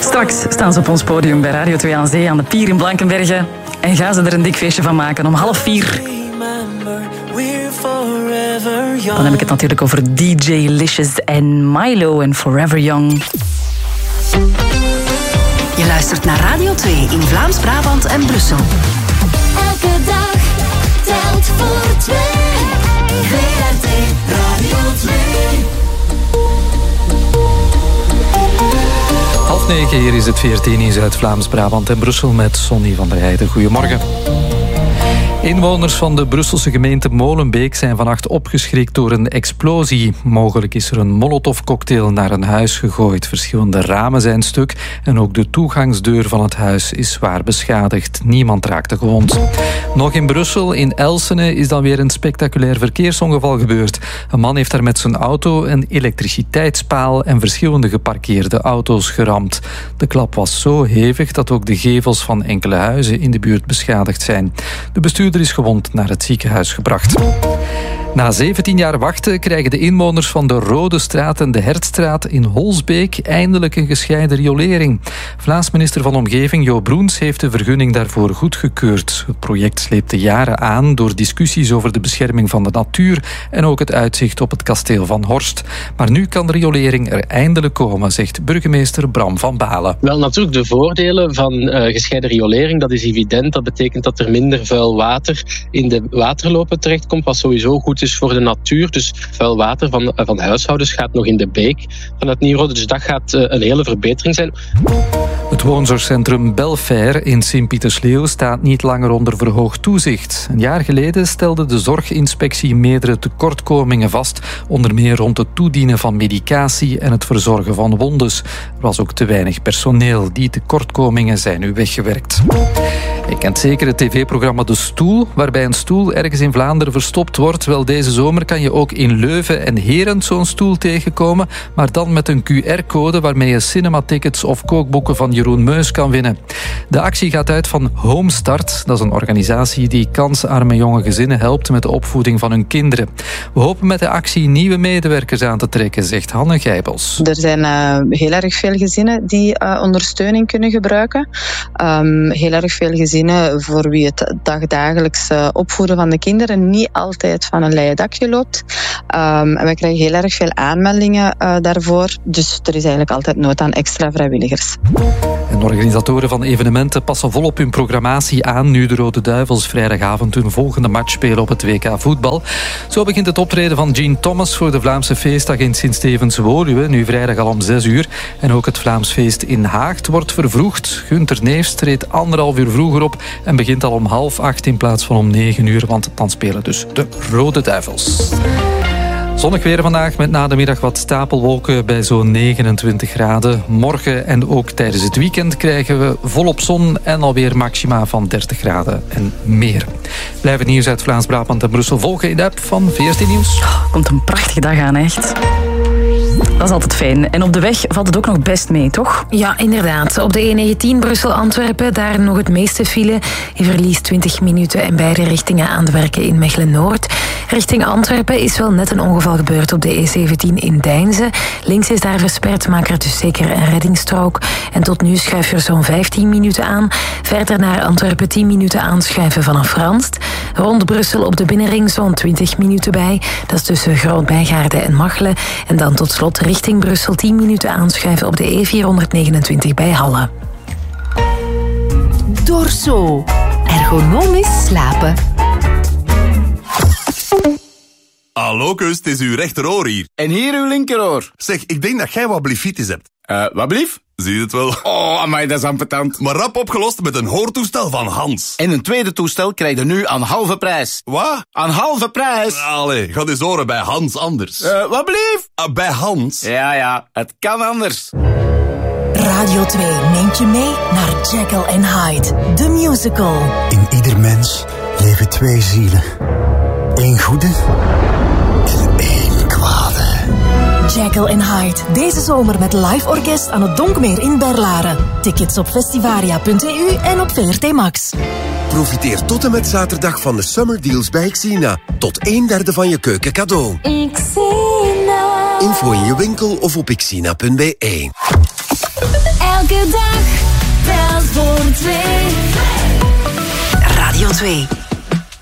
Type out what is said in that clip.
Straks staan ze op ons podium bij Radio 2 aan Zee aan de pier in Blankenberge en gaan ze er een dik feestje van maken om 3:30. Dan heb ik het natuurlijk over DJ Licious en Milo en Forever Young. Je luistert naar Radio 2 in Vlaams-Brabant en Brussel. Elke dag telt voor 2. VRT Radio 2. 8:30, hier is het VRT Nieuws uit Vlaams-Brabant en Brussel met Sonny van der Heijden. Goedemorgen. Inwoners van de Brusselse gemeente Molenbeek zijn vannacht opgeschrikt door een explosie. Mogelijk is er een molotovcocktail naar een huis gegooid. Verschillende ramen zijn stuk en ook de toegangsdeur van het huis is zwaar beschadigd. Niemand raakte gewond. Nog in Brussel, in Elsene, is dan weer een spectaculair verkeersongeval gebeurd. Een man heeft daar met zijn auto een elektriciteitspaal en verschillende geparkeerde auto's geramd. De klap was zo hevig dat ook de gevels van enkele huizen in de buurt beschadigd zijn. De bestuurder is gewond naar het ziekenhuis gebracht. Na 17 jaar wachten krijgen de inwoners van de Rode Straat en de Hertstraat in Holsbeek eindelijk een gescheiden riolering. Vlaams minister van Omgeving Jo Broens heeft de vergunning daarvoor goedgekeurd. Het project sleepte jaren aan door discussies over de bescherming van de natuur en ook het uitzicht op het kasteel van Horst. Maar nu kan de riolering er eindelijk komen, zegt burgemeester Bram van Balen. Wel, natuurlijk de voordelen van gescheiden riolering, dat is evident. Dat betekent dat er minder vuil water in de waterlopen terechtkomt, wat sowieso goed is voor de natuur. Dus vuil water van huishoudens gaat nog in de beek van het Nieuwrode. Dus dat gaat een hele verbetering zijn. Het woonzorgcentrum Belfair in Sint-Pietersleeuw staat niet langer onder verhoogd toezicht. Een jaar geleden stelde de zorginspectie meerdere tekortkomingen vast, onder meer rond het toedienen van medicatie en het verzorgen van wondes. Er was ook te weinig personeel. Die tekortkomingen zijn nu weggewerkt. Je kent zeker het tv-programma De Stoel, waarbij een stoel ergens in Vlaanderen verstopt wordt. Wel, deze zomer kan je ook in Leuven en Herent zo'n stoel tegenkomen, maar dan met een QR-code waarmee je cinematickets of kookboeken van Jeroen Meus kan winnen. De actie gaat uit van Homestart. Dat is een organisatie die kansarme jonge gezinnen helpt met de opvoeding van hun kinderen. We hopen met de actie nieuwe medewerkers aan te trekken, zegt Hanne Gijbels. Er zijn heel erg veel gezinnen die ondersteuning kunnen gebruiken. Heel erg veel gezinnen voor wie het dagdagelijks opvoeden van de kinderen niet altijd van een leien dakje loopt. En wij krijgen heel erg veel aanmeldingen daarvoor. Dus er is eigenlijk altijd nood aan extra vrijwilligers. En organisatoren van evenementen passen volop hun programmatie aan nu de Rode Duivels vrijdagavond hun volgende match spelen op het WK voetbal. Zo begint het optreden van Jean Thomas voor de Vlaamse feestdag in Sint-Stevens-Woluwe, nu vrijdag al om 6:00. En ook het Vlaams feest in Haagt wordt vervroegd. Gunther Neefs treedt 1,5 uur vroeger op en begint al om 7:30 in plaats van om 9:00, want dan spelen dus de Rode Duivels. Zonnig weer vandaag met na de middag wat stapelwolken bij zo'n 29 graden. Morgen en ook tijdens het weekend krijgen we volop zon en alweer maxima van 30 graden en meer. Blijf het nieuws uit Vlaams-Brabant en Brussel volgen in de app van VRT Nieuws. Komt een prachtige dag aan, echt. Dat is altijd fijn. En op de weg valt het ook nog best mee, toch? Ja, inderdaad. Op de E19 Brussel-Antwerpen, daar nog het meeste file. Je verliest 20 minuten in beide richtingen aan de werken in Mechelen-Noord. Richting Antwerpen is wel net een ongeval gebeurd op de E17 in Deinze. Links is daar versperd, maak er dus zeker een reddingsstrook. En tot nu schuif je er zo'n 15 minuten aan. Verder naar Antwerpen 10 minuten aanschuiven vanaf Ranst. Rond Brussel op de binnenring zo'n 20 minuten bij. Dat is tussen Groot-Bijgaarde en Machelen. En dan tot slot richting Brussel 10 minuten aanschuiven op de E429 bij Halle. Dorso. Ergonomisch slapen. Hallo kus, het is uw rechteroor hier. En hier uw linkeroor. Zeg, ik denk dat jij wat blifitis hebt. Wat blief? Zie je het wel? Oh, amai, dat is ambetant. Maar rap opgelost met een hoortoestel van Hans. En een tweede toestel krijg je nu aan halve prijs. Wat? Aan halve prijs? Allee, ga eens horen bij Hans anders. Wat blief? Bij Hans? Ja, het kan anders. Radio 2 neemt je mee naar Jekyll and Hyde, de musical. In ieder mens leven 2 zielen. 1 goede en 1 kwade. Jekyll and Hyde, deze zomer met live orkest aan het Donkmeer in Berlaren. Tickets op festivaria.eu en op VRT Max. Profiteer tot en met zaterdag van de Summer Deals bij Xina. Tot 1/3 van je keuken cadeau. Xina. Info in je winkel of op xina.be. Elke Elke dag telt voor twee. Radio 2.